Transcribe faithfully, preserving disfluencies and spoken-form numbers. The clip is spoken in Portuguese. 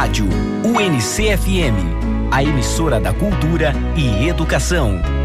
Rádio U N C F M, a emissora da cultura e educação.